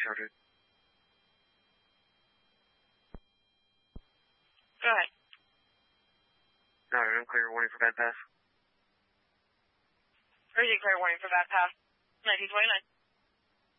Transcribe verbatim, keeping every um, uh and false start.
Charter. Go ahead. Alright, unclear warning for bad pass. Crazy clear warning for bad pass. nineteen twenty-nine.